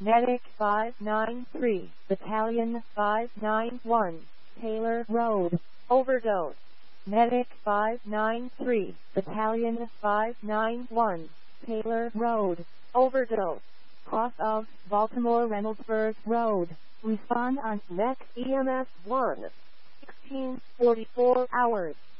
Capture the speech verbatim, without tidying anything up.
Medic five nine three, Battalion five nine one, Taylor Road, overdose. Medic five nine three, Battalion five nine one, Taylor Road, overdose. Cross of Baltimore Reynoldsburg Road. Respond on next E M S one. sixteen forty-four hours.